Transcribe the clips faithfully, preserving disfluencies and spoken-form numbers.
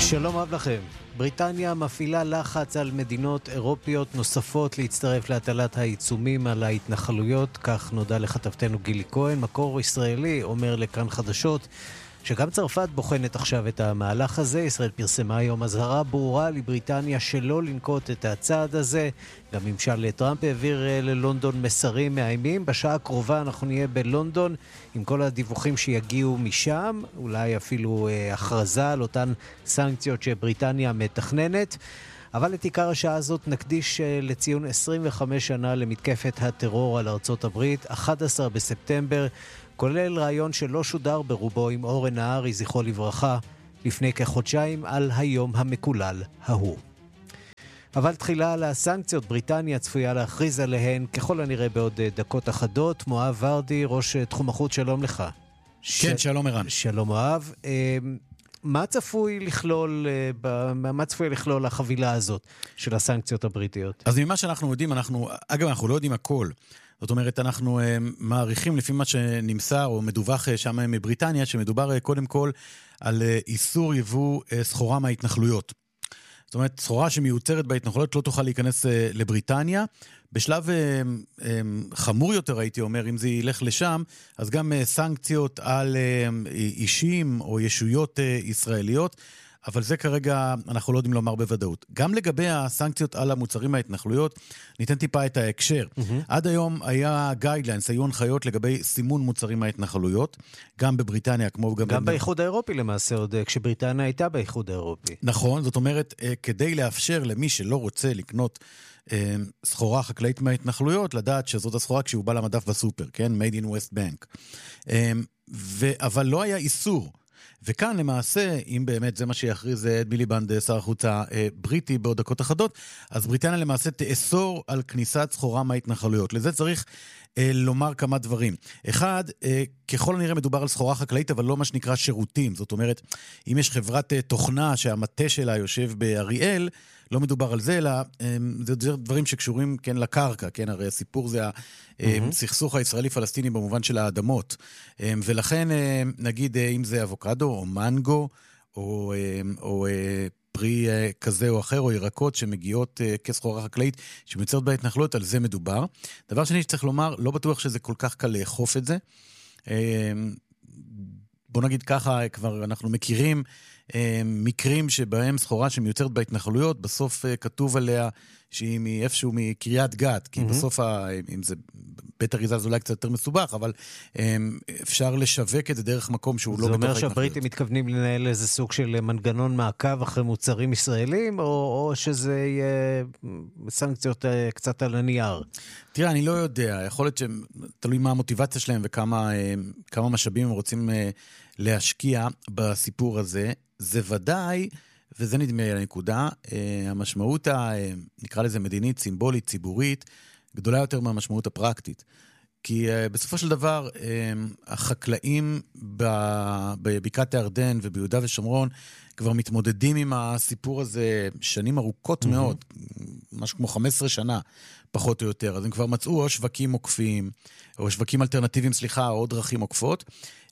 שלום רב לכם. בריטניה מפעילה לחץ על מדינות אירופיות נוספות להצטרף להטלת העיצומים על ההתנחלויות, כך נודע לכתבתנו גילי כהן. מקור ישראלי אומר לכאן חדשות שגם צרפת בוחנת עכשיו את המהלך הזה. ישראל פרסמה היום אזהרה ברורה לבריטניה שלא לנקוט את הצעד הזה. גם ממשל טראמפ העביר ללונדון מסרים מאיימים. בשעה הקרובה אנחנו נהיה בלונדון עם כל הדיווחים שיגיעו משם, אולי אפילו אה, הכרזה על אותן סנקציות שבריטניה מתכננת. אבל את עיקר השעה הזאת נקדיש לציון עשרים וחמש שנה למתקפת הטרור על ארצות הברית, אחד עשר בספטמבר, כולל רעיון שלא שודר ברובו עם אורן נהרי, זכרו לברכה, לפני כחודשיים על היום המקולל ההוא. אבל תחילה על הסנקציות, בריטניה צפויה להכריז עליהן ככל הנראה בעוד דקות אחדות. מואב ורדי, ראש תחום החוץ, שלום לך. כן, ש... שלום ערן. שלום מואב. מה צפוי לכלול, מה צפוי לכלול החבילה הזאת של הסנקציות הבריטיות? אז ממה שאנחנו יודעים, אנחנו, אגב, אנחנו לא יודעים הכל. זאת אומרת, אנחנו מעריכים לפי מה שנמסר או מדווח שם מבריטניה, שמדובר קודם כל על איסור יבוא סחורה מההתנחלויות. זאת אומרת, סחורה שמיוצרת בהתנחלויות לא תוכל להיכנס לבריטניה. בשלב חמור יותר, הייתי אומר, אם זה ילך לשם, אז גם סנקציות על אישים או ישויות ישראליות, אבל זה כרגע אנחנו לא יודעים לומר בוודאות. גם לגבי הסנקציות על המוצרים מההתנחלויות, ניתן טיפה את ההקשר. Mm-hmm. עד היום היה גיידליינס, היו הנחיות לגבי סימון מוצרים מההתנחלויות, גם בבריטניה, כמו גם... גם באיחוד האירופי למעשה, עוד כשבריטניה הייתה באיחוד האירופי. נכון, זאת אומרת, כדי לאפשר למי שלא רוצה לקנות סחורה חקלאית מההתנחלויות, לדעת שזאת הסחורה כשהוא בא למדף בסופר, כן? Made in West Bank. ו... אבל לא היה איסור. וכאן למעשה, אם באמת זה מה שיכריז אד מיליבנד, שר החוץ הבריטי בעוד דקות אחדות, אז בריטניה למעשה תאסור על כניסת סחורה מההתנחלויות. לזה צריך אה, לומר כמה דברים. אחד, אה, ככל הנראה מדובר על סחורה חקלאית, אבל לא מה שנקרא שירותים. זאת אומרת, אם יש חברת אה, תוכנה שהמטה שלה יושב באריאל, לא מדובר על זה, אלא אה, זה דברים שקשורים כן לקרקע, כן? הרי הסיפור זה הסכסוך הישראלי-פלסטיני במובן של האדמות. אה, ולכן אה, נגיד אה, אם זה אבוקדו או מנגו, או, או פרי כזה או אחר, או ירקות שמגיעות כסחורה חקלאית שמיוצרת בהתנחלויות, על זה מדובר. דבר שני שצריך לומר, לא בטוח שזה כל כך קל לאכוף את זה. בוא נגיד ככה, כבר אנחנו מכירים מקרים שבהם סחורה שמיוצרת בהתנחלויות, בסוף כתוב עליה שהיא מאיפשהו מקריית גת, כי mm-hmm. בסוף, אם זה בית אריזה זה אולי קצת יותר מסובך, אבל אפשר לשווק את זה דרך מקום שהוא לא בתוך ההתנחלויות. זה אומר שהבריטים מתכוונים לנהל איזה סוג של מנגנון מעקב אחרי מוצרים ישראלים, או, או שזה יהיה סנקציות קצת על הנייר? תראה, אני לא יודע, יכול להיות שתלוי מה המוטיבציה שלהם וכמה כמה משאבים הם רוצים להשקיע בסיפור הזה. זה ודאי, וזה נדמה לי הנקודה, המשמעות, נקרא לזה מדינית, סימבולית, ציבורית, גדולה יותר מהמשמעות הפרקטית. כי בסופו של דבר, החקלאים בבקעת הירדן וביהודה ושומרון כבר מתמודדים עם הסיפור הזה שנים ארוכות מאוד, משהו כמו חמש עשרה שנה, פחות או יותר. אז הם כבר מצאו או שווקים עוקפים, או שווקים אלטרנטיביים, סליחה, או דרכים עוקפות.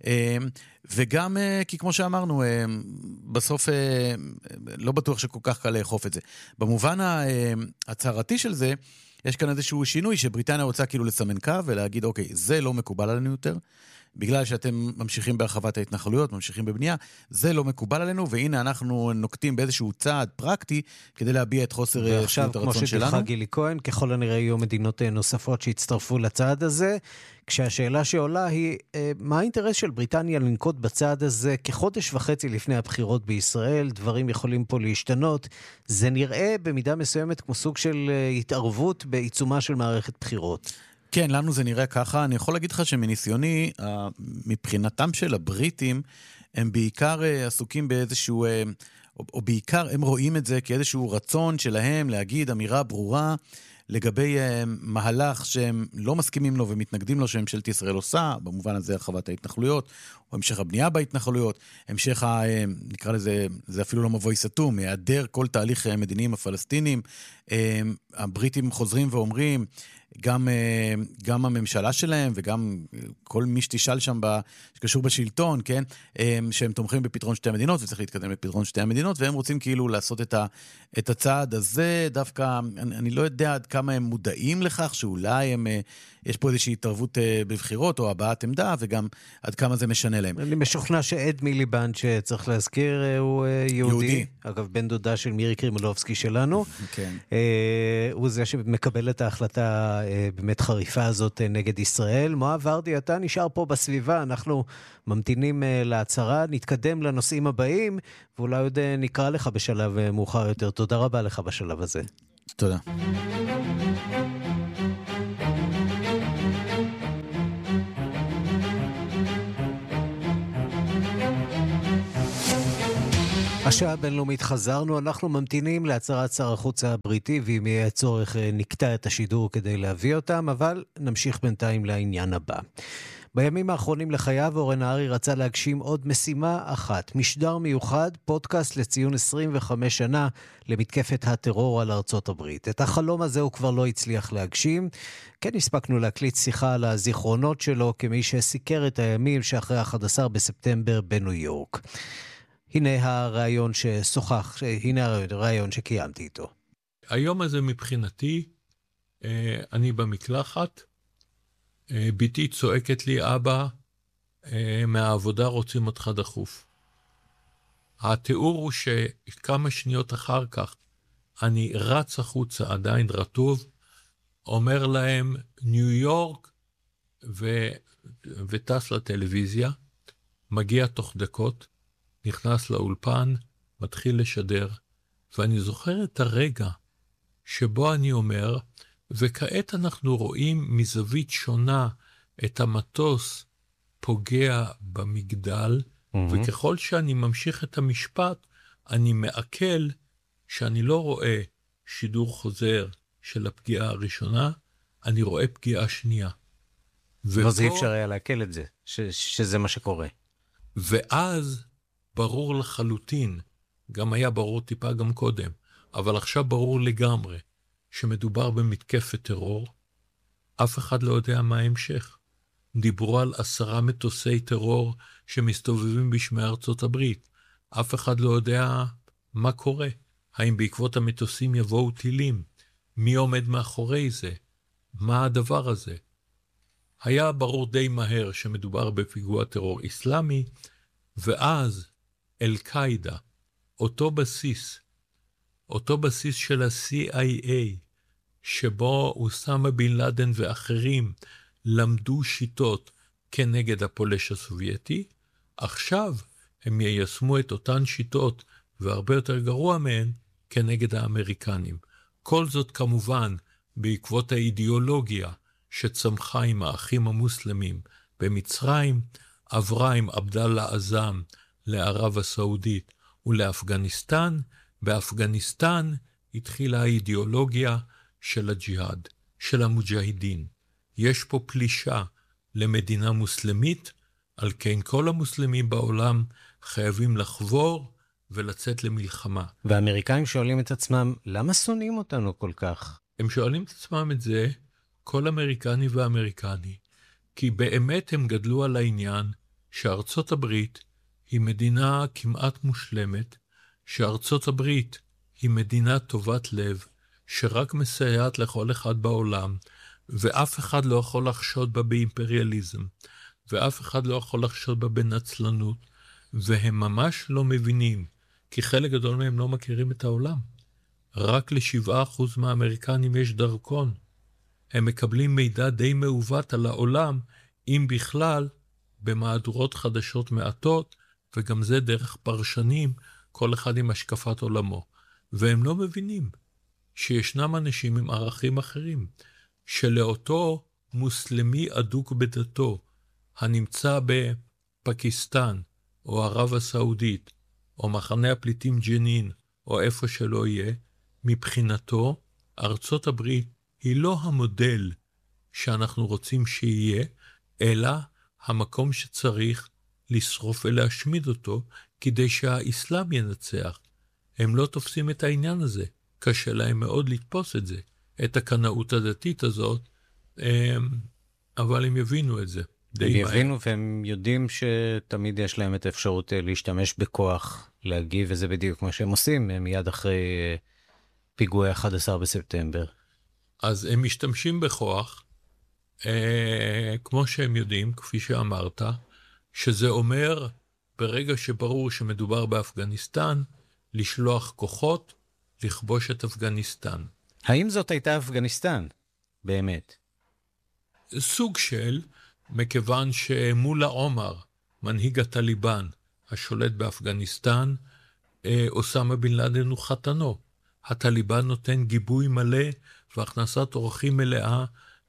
וגם, כי כמו שאמרנו, בסוף לא בטוח שכל כך קל לאכוף את זה. במובן הצהרתי של זה, יש כאן איזשהו שינוי שבריטניה רוצה כאילו לסמן קו ולהגיד, אוקיי, זה לא מקובל עלינו יותר, בגלל שאתם ממשיכים בהרחבת ההתנחלויות, ממשיכים בבנייה, זה לא מקובל עלינו, והנה אנחנו נוקטים באיזשהו צעד פרקטי, כדי להביע את חוסר שביעות הרצון שלנו. ועכשיו, כמו שדלכה גילי כהן, ככל הנראה יהיו מדינות נוספות שהצטרפו לצעד הזה, כשהשאלה שעולה היא, מה האינטרס של בריטניה לנקוט בצעד הזה כחודש וחצי לפני הבחירות בישראל? דברים יכולים פה להשתנות. זה נראה במידה מסוימת כמו סוג של התערבות בעיצומה של מערכת בחירות. כן, לנו זה נראה ככה. אני יכול להגיד לך שמניסיוני, מבחינתם של הבריטים, הם בעיקר עסוקים באיזשהו, או, או בעיקר הם רואים את זה כאיזשהו רצון שלהם להגיד אמירה ברורה, לגבי uh, מהלך שהם לא מסכימים לו ומתנגדים לו שממשלת ישראל עושה, במובן הזה הרחבת ההתנחלויות, או המשך הבנייה בהתנחלויות, המשך, ה, uh, נקרא לזה, זה אפילו לא מבוי סתום, היעדר כל תהליך uh, מדיני עם הפלסטינים, uh, הבריטים חוזרים ואומרים, גם, גם הממשלה שלהם וגם כל מי שתשאל שם שקשור בשלטון, כן? שהם תומכים בפתרון שתי המדינות, וצריך להתקדם לפתרון שתי המדינות, והם רוצים כאילו לעשות את, ה, את הצעד הזה, דווקא, אני, אני לא יודע עד כמה הם מודעים לכך, שאולי הם, יש פה איזושהי התערבות בבחירות או הבעת עמדה, וגם עד כמה זה משנה להם. אני משוכנע שעד מיליבנד, שצריך להזכיר, הוא יהודי. יהודי. אגב, בן דודה של מירי קרימולובסקי שלנו. כן. הוא זה שמקבל את ההחלטה באמת חריפה הזאת נגד ישראל. מואב ורדי, אתה נשאר פה בסביבה, אנחנו ממתינים להצהרה, נתקדם לנושאים הבאים, ואולי עוד נקרא לך בשלב מאוחר יותר. תודה רבה לך בשלב הזה. תודה. השעה הבינלאומית חזרנו, אנחנו ממתינים להצהרת שר החוץ הבריטי, ואם יהיה צורך נקטע את השידור כדי להביא אותם, אבל נמשיך בינתיים לעניין הבא. בימים האחרונים לחייו, אורן נהרי רצה להגשים עוד משימה אחת, משדר מיוחד, פודקאסט לציון עשרים וחמש שנה למתקפת הטרור על ארצות הברית. את החלום הזה הוא כבר לא הצליח להגשים, כן הספקנו להקליט שיחה על הזיכרונות שלו, כמי שסיקר את הימים שאחרי ה-אחד עשר בספטמבר בניו יורק. הנה הרעיון ששוחח, הנה הרעיון שקיימתי איתו. היום הזה מבחינתי, אני במקלחת, ביתי צועקת לי, אבא, מהעבודה רוצים אותך דחוף. התיאור הוא שכמה שניות אחר כך, אני רץ החוצה, עדיין רטוב, אומר להם ניו יורק, ו... וטס לטלוויזיה, מגיע תוך דקות, נכנס לאולפן, מתחיל לשדר, ואני זוכר את הרגע שבו אני אומר, וכעת אנחנו רואים מזווית שונה את המטוס פוגע במגדל, mm-hmm. וככל שאני ממשיך את המשפט, אני מעכל שאני לא רואה שידור חוזר של הפגיעה הראשונה, אני רואה פגיעה שנייה. ופה... אז אי אפשר היה להקל את זה, ש... שזה מה שקורה. ואז ברור לחלוטין, גם היה ברור טיפה גם קודם, אבל עכשיו ברור לגמרי, שמדובר במתקפת טרור, אף אחד לא יודע מה ההמשך. דיברו על עשרה מטוסי טרור שמסתובבים בשמי ארצות הברית. אף אחד לא יודע מה קורה. האם בעקבות המטוסים יבואו טילים? מי עומד מאחורי זה? מה הדבר הזה? היה ברור די מהר שמדובר בפיגוע טרור איסלאמי, ואז אל-קאידה, אותו בסיס, אותו בסיס של ה-סי איי איי, שבו אוסמה בן לאדן ואחרים למדו שיטות כנגד הפולש הסובייטי, עכשיו הם יישמו את אותן שיטות, והרבה יותר גרוע מהן, כנגד האמריקנים. כל זאת כמובן בעקבות האידיאולוגיה שצמחה עם האחים המוסלמים במצרים, עברה עם עבדאללה עזאם לערב הסעודית ולאפגניסטן. באפגניסטן התחילה האידיאולוגיה של הג'יהאד, של המוג'הידין. יש פה פלישה למדינה מוסלמית, על כן כל המוסלמים בעולם חייבים לחבור ולצאת למלחמה. והאמריקאים שואלים את עצמם, למה שונאים אותנו כל כך? הם שואלים את עצמם את זה, כל אמריקני ואמריקני, כי באמת הם גדלו על העניין שארצות הברית היא מדינה כמעט מושלמת, שארצות הברית היא מדינה טובת לב, שרק מסייעת לכל אחד בעולם, ואף אחד לא יכול לחשוד בה באימפריאליזם, ואף אחד לא יכול לחשוד בה בנצלנות, והם ממש לא מבינים, כי חלק גדול מהם לא מכירים את העולם. רק לשבעה אחוז מהאמריקנים יש דרכון. הם מקבלים מידע די מעוות על העולם, אם בכלל, במהדורות חדשות מעטות, וגם זה דרך פרשנים, כל אחד עם השקפת עולמו. והם לא מבינים שישנם אנשים עם ערכים אחרים, שלאותו מוסלמי אדוק בדתו, הנמצא בפקיסטן, או ערב הסעודית, או מחנה הפליטים ג'נין, או איפה שלא יהיה, מבחינתו, ארצות הברית היא לא המודל שאנחנו רוצים שיהיה, אלא המקום שצריך לשרוף ולהשמיד אותו, כדי שהאסלאם ינצח. הם לא תופסים את העניין הזה. קשה להם מאוד לתפוס את זה, את הקנאות הדתית הזאת, אבל הם יבינו את זה. הם יבינו והם יודעים שתמיד יש להם את האפשרות להשתמש בכוח, להגיב, וזה בדיוק מה שהם עושים, מיד אחרי פיגועי אחד עשר בספטמבר. אז הם משתמשים בכוח, אה, כמו שהם יודעים, כפי שאמרת, שזה אומר, ברגע שברור שמדובר באפגניסטן, לשלוח כוחות, לכבוש את אפגניסטן. האם זאת הייתה אפגניסטן? באמת. סוג של, מכיוון שמולה עומר, מנהיג הטליבן, השולט באפגניסטן, אה, אוסמה בן לאדן הוא חתנו. הטליבן נותן גיבוי מלא והכנסת אורחים מלאה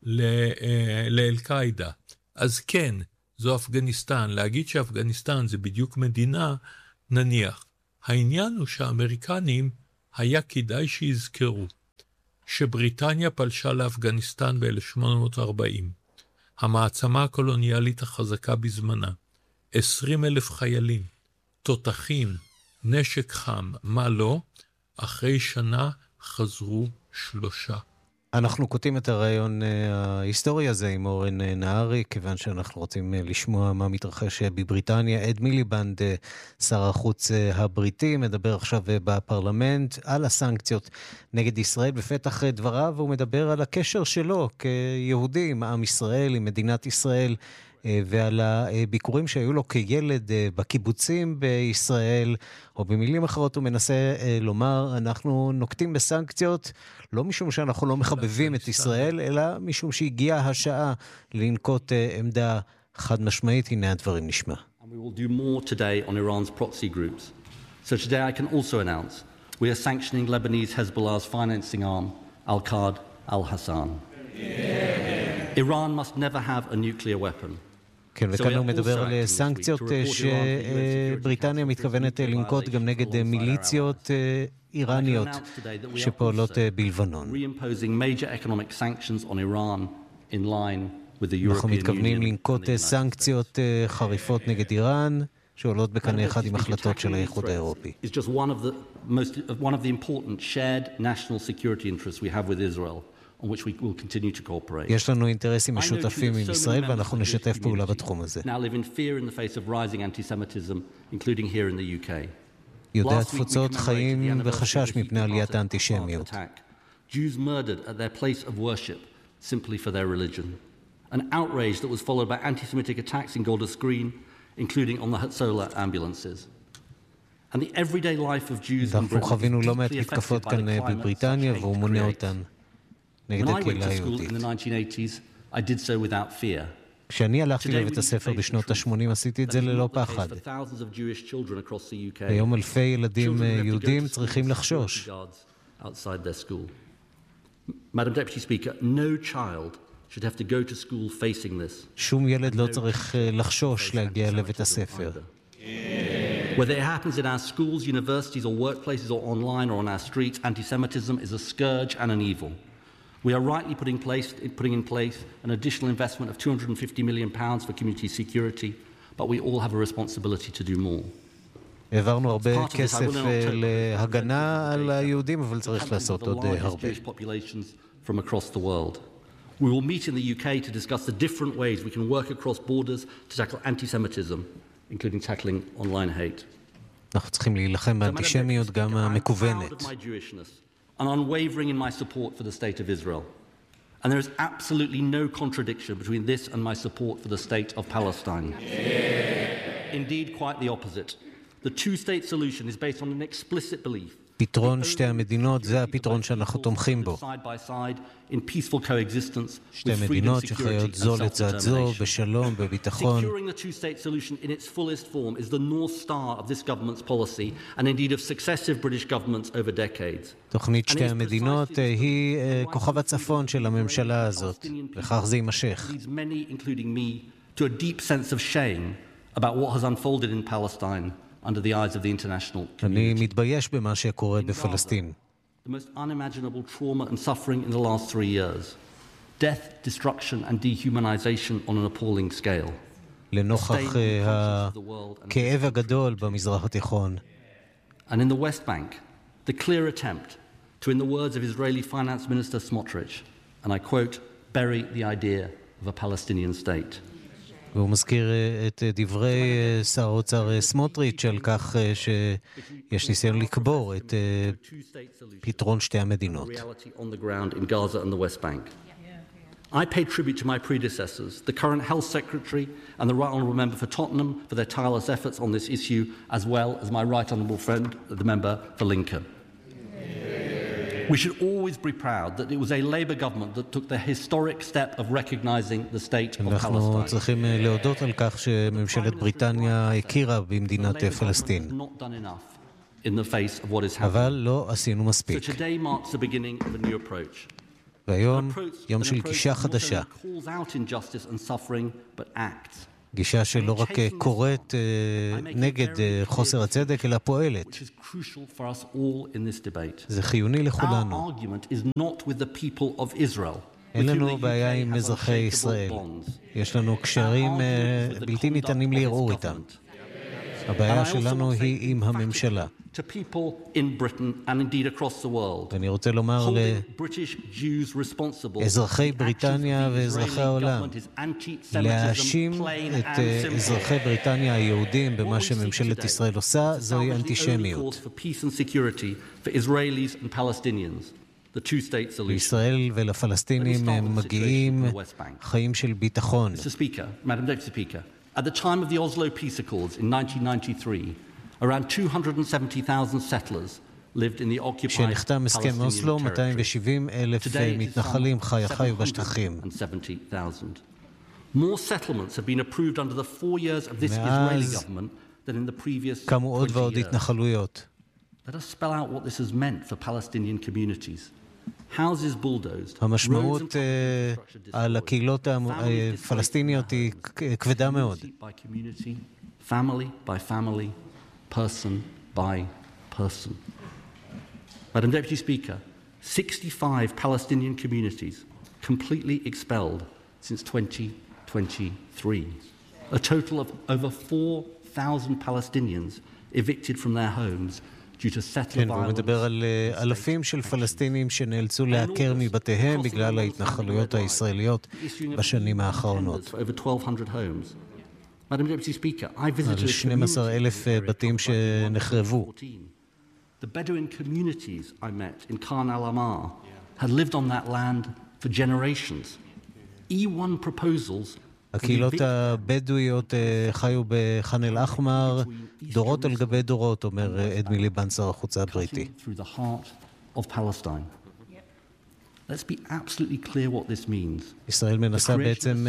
לאל-קאידה. אז כן, זו אפגניסטן. להגיד שאפגניסטן זה בדיוק מדינה, נניח. העניין הוא שהאמריקנים היה כדאי שיזכרו שבריטניה פלשה לאפגניסטן ב-אלף שמונה מאות וארבעים. המעצמה הקולוניאלית החזקה בזמנה. עשרים אלף חיילים, תותחים, נשק חם, מה לא? אחרי שנה חזרו שלושה. אנחנו כותבים את הרעיון ההיסטורי הזה עם אורן נהרי, כיוון שאנחנו רוצים לשמוע מה מתרחש בבריטניה. אד מיליבנד, שר החוץ הבריטי, מדבר עכשיו בפרלמנט על הסנקציות נגד ישראל. בפתח דבריו הוא מדבר על הקשר שלו כיהודי עם עם ישראל, עם מדינת ישראל, ועל הביקורים שהיו לו כילד בקיבוצים בישראל, או במילים אחרות הוא מנסה לומר, אנחנו נוקטים בסנקציות, לא משום שאנחנו לא מחבבים את ישראל, אלא משום שהגיעה השעה לנקוט עמדה חד משמעית. הנה הדברים נשמע. And we will do more today on Iran's proxy groups. So today I can also announce we are sanctioning Lebanese Hezbollah's financing arm, Al-Qad al-Hassan. Iran must never have a nuclear weapon. כן, וכאן הוא מדבר על סנקציות שבריטניה מתכוונת לנקוט גם נגד מיליציות איראניות שפועלות בלבנון. אנחנו מתכוונים לנקוט סנקציות חריפות נגד איראן, שעולות בקנה אחד עם החלטות של האיחוד האירופי. It's just one of the most one of the important shared national security interests we have with Israel. on which we will continue to cooperate. יש לנו אינטרסים משותפים עם ישראל ואנחנו נשתף פעולה בתחום הזה. Now live in fear in the face of rising anti-Semitism, including here in the U K. יהודי התפוצות חיים בחשש מפני עליית האנטישמיות. Jews murdered at their place of worship simply for their religion. An outrage that was followed by anti-Semitic attacks in Golders Green, including on the Hatzola ambulances. And the everyday life of Jews in Britain. אנחנו חווינו לא מעט מתקפות כאן בבריטניה והוא מונה אותן נגד הקהילה היהודית. כשאני הלכתי לבית הספר בשנות ה-שמונים עשיתי את זה ללא פחד. היום אלפי ילדים יהודים צריכים לחשוש. שום ילד לא צריך לחשוש להגיע לבית הספר. Whether it happens in our schools, universities or workplaces or online or on our streets, anti-Semitism is a scourge and an evil. We are rightly putting, place, putting in place an additional investment of two hundred fifty million pounds for community security, but we all have a responsibility to do more. העברנו הרבה כסף להגנה על היהודים, אבל צריך לעשות עוד הרבה. From across the world. We will meet in the U K to discuss the different ways we can work across borders to tackle anti-Semitism, including tackling online hate. אנחנו צריכים להילחם באנטישמיות גם המקוונת. And unwavering in my support for the state of Israel. And there is absolutely no contradiction between this and my support for the state of Palestine. Yeah. Indeed, quite the opposite. The two-state solution is based on an explicit belief. פתרון שתי המדינות זה הפתרון שאנחנו תומכים בו. שתי מדינות שחיות זו לצד זו, בשלום, בביטחון. תוכנית שתי המדינות היא כוכב הצפון של הממשלה הזאת, וכך זה יימשך. To a deep sense of shame about what has unfolded in Palestine. Under the eyes of the international community. אני מתבייש במה שקורה בפלסטין. The most unimaginable trauma and suffering in the last three years. Death, destruction and dehumanization on an appalling scale. לנוכח הכאב הגדול במזרח התיכון. And in the West Bank, the clear attempt to, in the words of Israeli Finance Minister Smotrich, and I quote, bury the idea of a Palestinian state. והוא מזכיר את דברי שר האוצר סמוטריץ' על כך שיש ניסיון לקבור את פתרון שתי המדינות. I pay tribute to my predecessors, the current Health Secretary and the Right Honourable Member for Tottenham for their tireless efforts on this issue, as well as my Right Honourable friend, the Member for Lincoln. We should always be proud that it was a Labour government that took the historic step of recognising the state of Palestine. אנחנו צריכים להודות על כך שממשלת בריטניה הכירה במדינת פלסטין. אבל לא עשינו מספיק. והיום יום של גישה חדשה. גישה שלא רק קוראת נגד חוסר הצדק, אלא פועלת. זה חיוני לכולנו. אין לנו בעיה עם אזרחי ישראל. יש לנו קשרים בלתי ניתנים לערעור איתם. הבעיה שלנו היא עם הממשלה. ואני רוצה לומר לאזרחי בריטניה ואזרחי העולם, להאשים את אזרחי בריטניה היהודים במה שממשלת ישראל עושה, זוהי אנטישמיות. לישראל ולפלסטינים מגיעים חיים של ביטחון. At the time of the Oslo Peace Accords in nineteen ninety-three, around two hundred seventy thousand settlers lived in the occupied כשנחתם הסכם אוסלו, מאתיים ושבעים אלף מתנחלים חיו בשטחים. More settlements have been approved under the four years of this Israeli government than in the previous קמו עוד ועוד התנחלויות. Let us spell out what this has meant for Palestinian communities. Houses bulldozed. המשמעות על הקהילות הפלסטיניות היא כבדה מאוד. Family by family, person by person. Madam Deputy Speaker, sixty-five Palestinian communities completely expelled since twenty twenty-three. A total of over four thousand Palestinians evicted from their homes. כן, הוא מדבר על אלפים של פלסטינים שנאלצו לעקר מבתיהם בגלל ההתנחלויות הישראליות בשנים האחרונות. על שנים עשר אלף בתים שנחרבו. The Bedouin communities I met in Khan al-Amar had lived on that land for generations. E one proposals הקהילות הבדואיות חיו בח'אן אל-אחמר דורות על גבי דורות, אומר אד מיליבנד, שר החוץ הבריטי. ישראל מנסה בעצם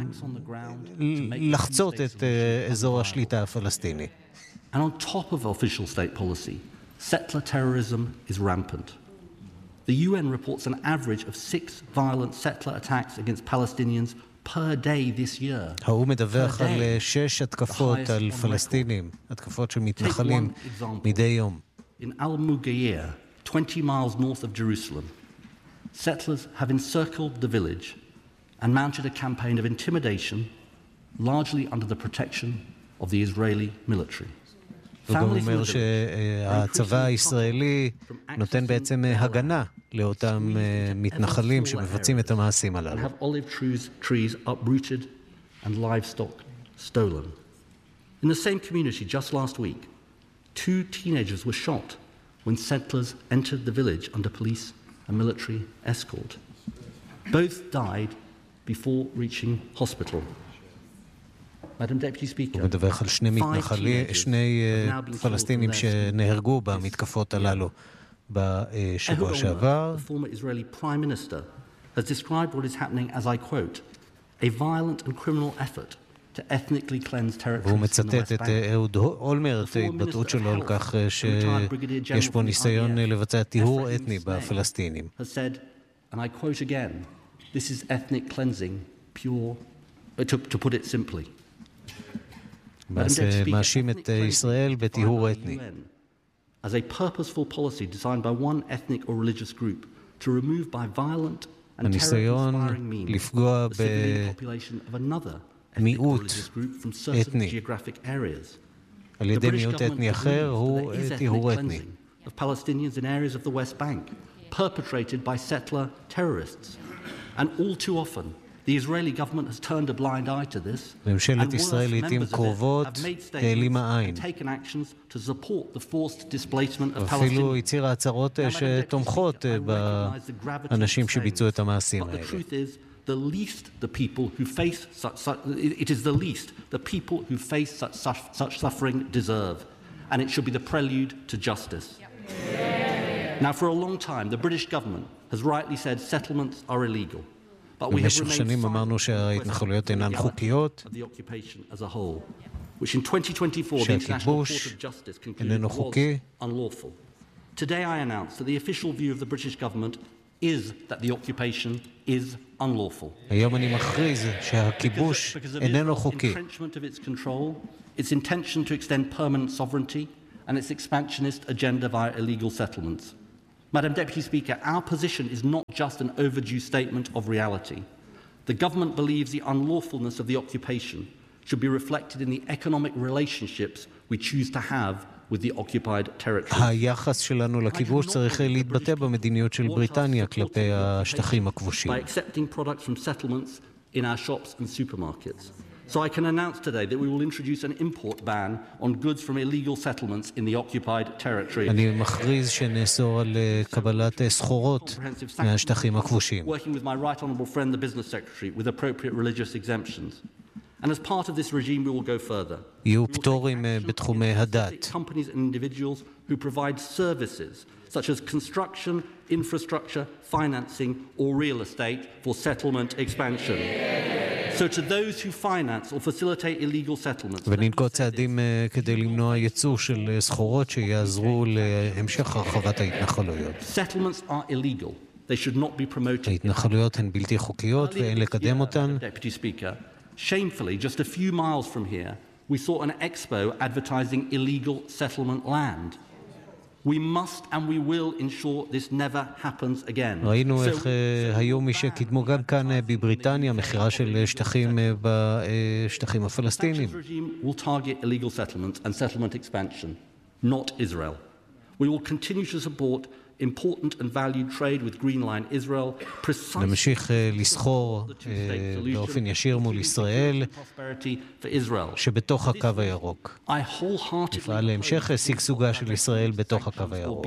לחצות את אזור השליטה הפלסטיני. And on top of official state policy, settler terrorism is rampant. The U N reports an average of six violent settler attacks against Palestinians per day this year. הוא מדווח על שש התקפות על פלסטינים, התקפות של מתנחלים מדי יום. In Al-Mughayir, twenty miles north of Jerusalem, settlers have encircled the village and mounted a campaign of intimidation, largely under the protection of the Israeli military. הוא גם אומר שהצבא הישראלי נותן בעצם הגנה לאותם מתנחלים שמבצעים את המעשים הללו. Have olive trees uprooted and livestock stolen. In the same community just last week, two teenagers were shot when settlers entered the village under police and military escort. Both died before reaching hospital. הוא מדווח על שני מתנחלים, שני פלסטינים שנהרגו במתקפות הללו בשבוע שעבר. The former Israeli prime minister has described what is happening as, I quote, a violent and criminal effort to ethnically cleanse territories. והוא מצטט את אהוד אולמרט, ההתבטאות שלו על כך שיש פה ניסיון לבצע טיהור אתני בפלסטינים. Has said, and I quote again, this is ethnic cleansing pure, to, to put it simply. מאשים את ישראל בטיהור אתני. As a purposeful policy designed by one ethnic or religious group to remove by violent and terror-inspiring means the civilian population of another ethnic or religious group from certain geographic areas. The British government agrees that there is ethnic cleansing of Palestinians in areas of the West Bank perpetrated by settler terrorists. And all too often, the Israeli government has turned a blind eye to this. ממשלת ישראל לעתים קרובות העלימה עין. אפילו הצהירה הצהרות שתומכות באנשים שביצעו את המעשים האלה. The least the people who face such, such it is the least the people who face such, such, such suffering deserve, and it should be the prelude to justice. Yep. Now, for a long time, the British government has rightly said settlements are illegal, but we have remained silent on the occupation as a whole, which in twenty twenty-four the International Court of Justice concluded was unlawful. Today, I announce that the official view of the British government is that the occupation is unlawful. היום אני מכריז שהכיבוש איננו חוקי. Entrenchment of its control, its intention to extend permanent sovereignty, and its expansionist agenda via illegal settlements. Madam Deputy Speaker, our position is not just an overdue statement of reality. The government believes the unlawfulness of the occupation should be reflected in the economic relationships we choose to have with the occupied territories. היחס שלנו לכיבוש צריך להתבטא במדיניות של בריטניה כלפי השטחים הכבושים. By accepting products from settlements in our shops and supermarkets. So I can announce today that we will introduce an import ban on goods from illegal settlements in the occupied territories. אני מכריז שנאסור על קבלת סחורות מהשטחים הכבושים. Working with my right honourable friend the business secretary with appropriate religious exemptions. And as part of this regime, we will go further. יהיו פטורים בתחומי הדת. Companies and individuals who provide services such as construction, infrastructure, financing, or real estate for settlement expansion. So to those who finance or facilitate illegal settlements. וננקוט צעדים כדי למנוע ייצוא של סחורות שיעזרו להמשך הרחבת ההתנחלויות. Settlements are illegal. They should not be promoted. ההתנחלויות הן בלתי חוקיות ואין לקדם אותן. Deputy Speaker, shamefully, just a few miles from here, we saw an expo advertising illegal settlement land. We must and we will ensure this never happens again. ראינו איך היו מי שקידמו גם כאן בבריטניה מחירה של שטחים בשטחים הפלסטיניים. The regime will target illegal settlements and settlement expansion, not Israel. We will continue to support important and valued trade with Green Line Israel, precisely נמשיך לסחור באופן ישיר מול ישראל שבתוך הקו הירוק. נפעל להמשך שגשוגה של ישראל בתוך הקו הירוק.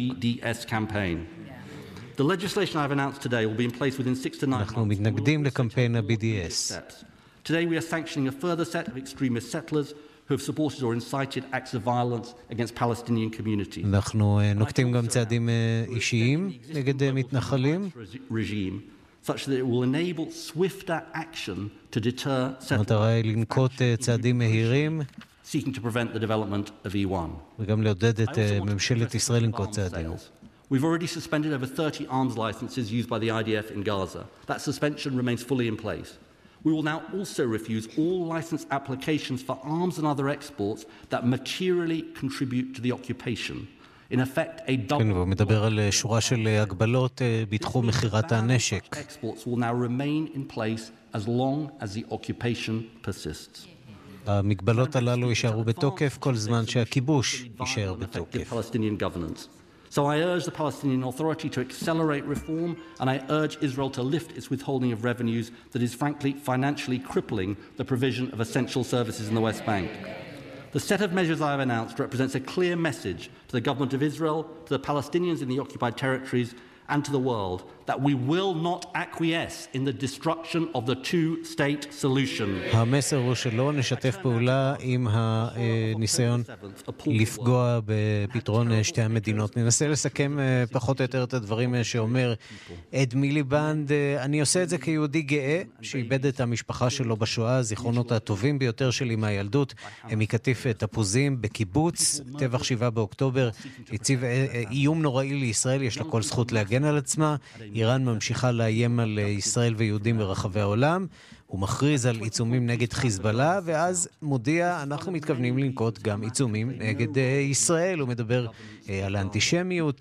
The legislation I've announced today will be in place within six to nine months. אנחנו מתנגדים לקמפיין ה-בי די אס. Today we are sanctioning a further set of extremist settlers who have supported or incited acts of violence against Palestinian communities. אנחנו נוקטים גם צעדים אישיים נגד מתנחלים. Regime, such that it will enable swifter action to deter settlers. המטרה היא לנקוט צעדים מהירים. Seeking to prevent the development of E one. וגם לעודד את ממשלת ישראל לנקוט צעדים. We've already suspended over thirty arms licenses used by the I D F in Gaza. That suspension remains fully in place. We will now also refuse all license applications for arms and other exports that materially contribute to the occupation. In effect, a double... כן, הוא מדבר על שורה של הגבלות בתחום מחירת הנשק. Exports will now remain in place as long as the occupation persists. המגבלות הללו יישארו בתוקף כל זמן שהכיבוש יישאר בתוקף. So I urge the Palestinian Authority to accelerate reform, and I urge Israel to lift its withholding of revenues that is frankly financially crippling the provision of essential services in the West Bank. The set of measures I have announced represents a clear message to the government of Israel, to the Palestinians in the occupied territories, and to the world that we will not acquiesce in the destruction of the two-state solution. המסר הוא שלא נשתף פעולה עם הניסיון לפגוע בפתרון שתי המדינות. ננסה לסכם פחות או יותר את הדברים שאומר אד מיליבנד. אני עושה את זה כיהודי גאה שאיבד את המשפחה שלו בשואה. הזיכרונות הטובים ביותר שלי מהילדות הם מקטיף תפוזים בקיבוץ. טבח שבעה באוקטובר הציב איום נוראי לישראל. יש לה כל זכות להגן על עצמה. איראן ממשיכה לאיים על ישראל ויהודים ברחבי העולם. הוא מכריז על עיצומים נגד חיזבאללה, ואז מודיע, אנחנו מתכוונים לנקוט גם עיצומים נגד ישראל. הוא מדבר על האנטישמיות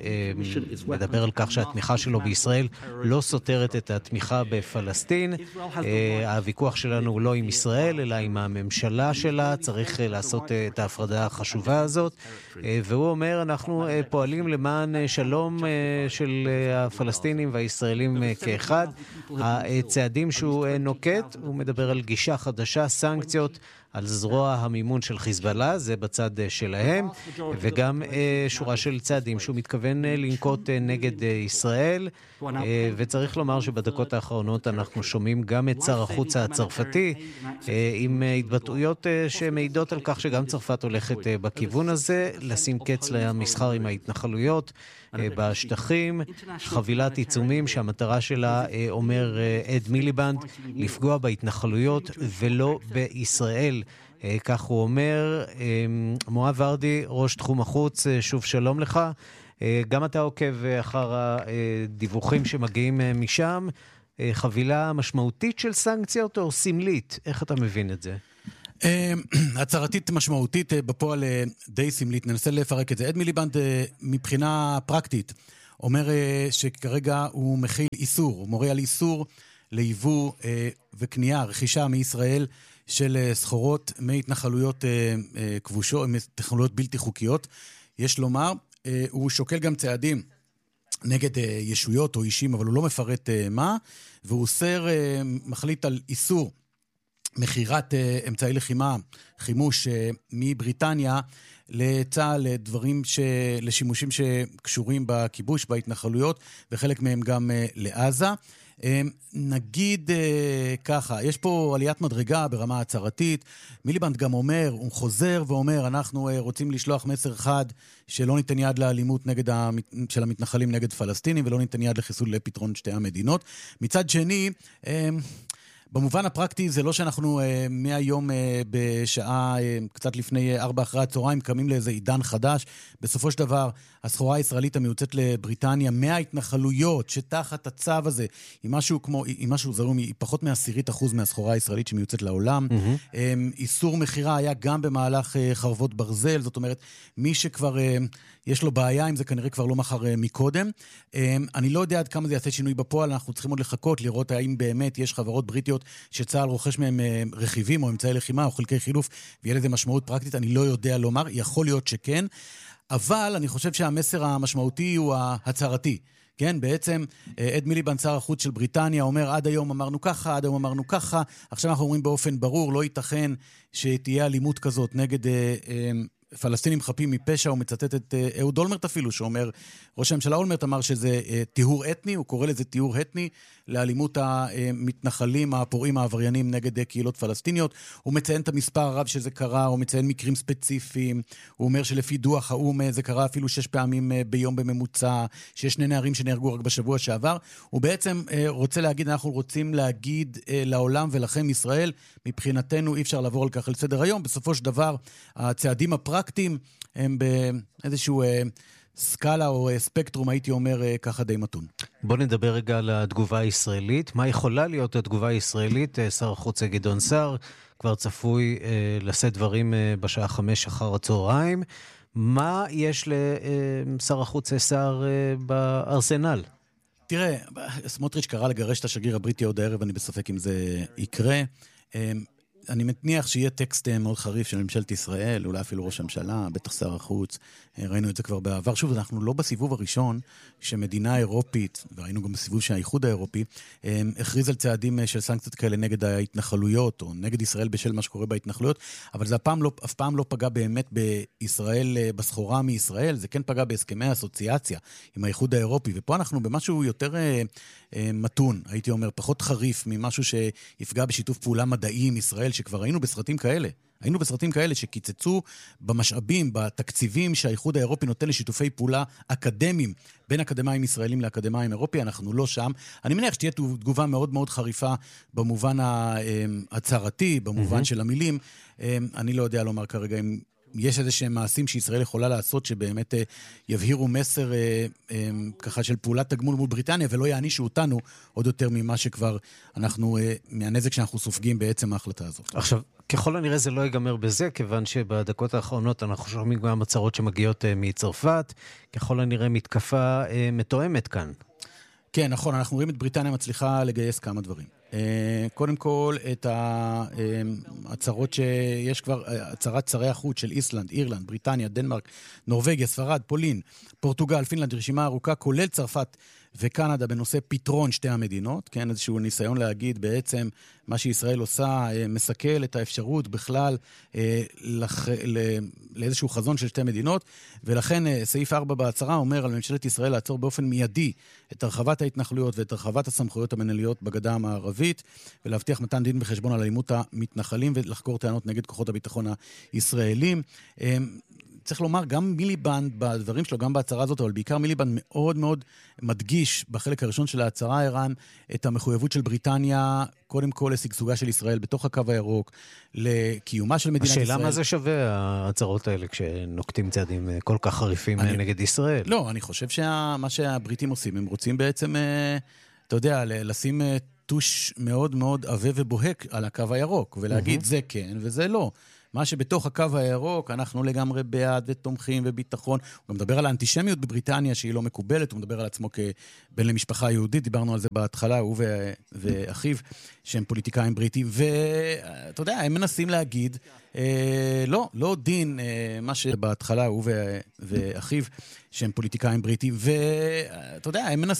ומדבר על כך שהתמיכה שלו בישראל לא סותרת את התמיכה בפלסטין. הוויכוח שלנו הוא לא עם ישראל, אלא עם הממשלה שלה. צריך לעשות את ההפרדה החשובה הזאת. והוא אומר, אנחנו פועלים למען שלום של הפלסטינים והישראלים כאחד. הצעדים שהוא נוקט, הוא מדבר על גישה חדשה, סנקציות על זרוע המימון של חיזבאללה, זה בצד שלהם, וגם שורה של צעדים שהוא מתכוון לנקוט נגד ישראל, וצריך לומר שבדקות האחרונות אנחנו שומעים גם את שר החוץ הצרפתי, עם התבטאויות שמעידות על כך שגם צרפת הולכת בכיוון הזה, לשים קץ למסחר עם ההתנחלויות בשטחים, חבילת עיצומים שהמטרה שלה, אומר אד מיליבנד, לפגוע בהתנחלויות ולא בישראל. כך הוא אומר. מואב ורדי, ראש תחום החוץ, שוב שלום לך. גם אתה עוקב אחר הדיווחים שמגיעים משם. חבילה משמעותית של סנקציות או סמלית? איך אתה מבין את זה? הצהרתית משמעותית, בפועל די סמלית. ננסה לפרק את זה. אד מיליבנד מבחינה פרקטית אומר שכרגע הוא מכיל איסור, הוא מורה על איסור ליבוא וקנייה, רכישה מישראל של סחורות מהתנחלויות כבושו, מהתנחלויות בלתי חוקיות. יש לומר, הוא שוקל גם צעדים נגד ישויות או אישים, אבל הוא לא מפרט מה, והוא אוסר, מחליט על איסור מחירת אמצעי לחימה, חימוש מבריטניה לצה"ל, לדברים ש... לשימושים שקשורים בכיבוש, בהתנחלויות, וחלק מהם גם לעזה. נגיד ככה, יש פה עליית מדרגה ברמה הצהרתית. מיליבנד גם אומר, הוא חוזר ואומר, אנחנו רוצים לשלוח מסר אחד שלא ניתן יד לאלימות נגד המת... של המתנחלים נגד פלסטינים, ולא ניתן יד לחיסול לפתרון שתי המדינות. מצד שני, במובן הפרקטי זה לא שאנחנו אה, מהיום אה, בשעה אה, קצת לפני ארבע אחרי הצהריים קמים לאיזה עידן חדש. בסופו של דבר הסחורה הישראלית המיוצאת לבריטניה מההתנחלויות שתחת הצו הזה היא משהו כמו, היא משהו זרום, היא פחות מעשירית אחוז מהסחורה הישראלית שמיוצאת לעולם. Mm-hmm. אה, איסור מחירה היה גם במהלך אה, חרבות ברזל, זאת אומרת מי שכבר אה, יש לו בעיה עם זה כנראה כבר לא מחר אה, מקודם. אה, אני לא יודע עד כמה זה יעשה שינוי בפועל, אנחנו צריכים עוד לחכות לראות האם באמת יש חברות בריטיות שצה"ל רוכש מהם רכיבים או אמצעי לחימה או חלקי חילוף, ויהיה לזה משמעות פרקטית, אני לא יודע לומר, יכול להיות שכן, אבל אני חושב שהמסר המשמעותי הוא ההצהרתי. כן, בעצם אד מיליבנד, שר החוץ של בריטניה, אומר עד היום אמרנו ככה, עד היום אמרנו ככה, עכשיו אנחנו אומרים באופן ברור, לא ייתכן שתהיה אלימות כזאת נגד פלסטינים חפים מפשע. הוא מצטט את אהוד אולמרט אפילו, שאומר, ראש הממשלה אולמרט אמר שזה טיהור אתני, הוא קורא לזה טיהור אתני, לאלימות המתנחלים, הפורעים העבריינים נגד קהילות פלסטיניות. הוא מציין את המספר הרב שזה קרה, הוא מציין מקרים ספציפיים, הוא אומר שלפי דוח האו"ם זה קרה אפילו שש פעמים ביום בממוצע, שיש שני נערים שנהרגו רק בשבוע שעבר. הוא בעצם רוצה להגיד, אנחנו רוצים להגיד לעולם ולכם ישראל, מבחינתנו אי אפשר לעבור על כך על סדר היום. בסופו של דבר, הצעדים הפרקטיים הם באיזשהו סקאלה או ספקטרום, הייתי אומר ככה די מתון. בוא נדבר רגע על התגובה הישראלית. מה יכולה להיות התגובה הישראלית? שר החוץ גדעון סער כבר צפוי לשאת דברים בשעה חמש אחר הצהריים. מה יש לשר החוץ סער בארסנל? תראה, סמוטריץ' קרא לגרש את השגריר הבריטי עוד הערב, אני בספק אם זה יקרה. אני מניח שיהיה טקסט מאוד חריף של ממשלת ישראל, אולי אפילו ראש הממשלה, בטח שר החוץ, ראינו את זה כבר בעבר. שוב, אנחנו לא בסיבוב הראשון שמדינה אירופית, וראינו גם בסיבוב של האיחוד האירופי, הכריז על צעדים של סנקציות כאלה נגד ההתנחלויות, או נגד ישראל בשל מה שקורה בהתנחלויות, אבל זה אף פעם לא, אף פעם לא פגע באמת בישראל, בסחורה מישראל, זה כן פגע בהסכמי האסוציאציה עם האיחוד האירופי, ופה אנחנו במשהו יותר מתון, הייתי אומר, פחות חריף ממשהו שיפגע בשיתוף פעולה מדעי עם ישראל, שכבר היינו בסרטים כאלה. היינו בסרטים כאלה שקיצצו במשאבים, בתקציבים שהאיחוד האירופי נותן לשיתופי פעולה אקדמיים, בין אקדמיים ישראלים לאקדמיים אירופי, אנחנו לא שם. אני מניח שתהיה תגובה מאוד מאוד חריפה במובן ההצהרתי, במובן של המילים. אני לא יודע לומר כרגע אם יש איזה שהם מעשים שישראל יכולה לעשות שבאמת אה, יבהירו מסר אה, אה, ככה של פעולת תגמול מול בריטניה, ולא יענישו אותנו עוד יותר ממה שכבר אנחנו, אה, מהנזק שאנחנו סופגים בעצם ההחלטה הזאת. עכשיו, ככל הנראה זה לא ייגמר בזה, כיוון שבדקות האחרונות אנחנו שומעים גם הצהרות שמגיעות אה, מצרפת, ככל הנראה מתקפה אה, מתואמת כאן. כן, נכון, אנחנו רואים את בריטניה מצליחה לגייס כמה דברים. קודם כל, את ההצהרות שיש כבר, הצהרת שרי החוץ של איסלנד, אירלנד, בריטניה, דנמרק, נורווגיה, ספרד, פולין, פורטוגל, פינלנד, רשימה ארוכה, כולל צרפת וקנדה בנושא פתרון שתי המדינות, כן, איזשהו ניסיון להגיד בעצם מה שישראל עושה מסכל את האפשרות בכלל לח... לאיזשהו חזון של שתי מדינות, ולכן סעיף ארבע בהצהרה אומר על ממשלת ישראל לעצור באופן מיידי את הרחבת ההתנחלויות ואת הרחבת הסמכויות המנהליות בגדה המערבית, ולהבטיח מתן דין בחשבון על אלימות המתנחלים ולחקור טענות נגד כוחות הביטחון הישראלים. צריך לומר, גם מיליבנד בדברים שלו, גם בהצהרה הזאת, אבל בעיקר מיליבנד מאוד מאוד מדגיש בחלק הראשון של ההצהרה, ערן, את המחויבות של בריטניה, קודם כל לסגסוגה של ישראל בתוך הקו הירוק, לקיומה של מדינת ישראל. השאלה מה זה שווה, ההצהרות האלה, כשנוקטים צעדים כל כך חריפים אני... נגד ישראל? לא, אני חושב שמה שהבריטים עושים, הם רוצים בעצם, אתה יודע, לשים טוש מאוד מאוד עבה ובוהק על הקו הירוק, ולהגיד זה כן וזה לא. מה שבתוך הקו הירוק, אנחנו לגמרי בעד ותומכים וביטחון. הוא מדבר על האנטישמיות בבריטניה, שהיא לא מקובלת, הוא מדבר על עצמו כבן למשפחה יהודית, דיברנו על זה בהתחלה, הוא ו- ואחיו, שהם פוליטיקאים בריטים, ואתה יודע, הם מנסים להגיד, אה, לא, לא דין, אה, מה שבהתחלה, הוא ו- ואחיו, שהם פוליטיקאים בריטים, ואתה יודע, הם מנסים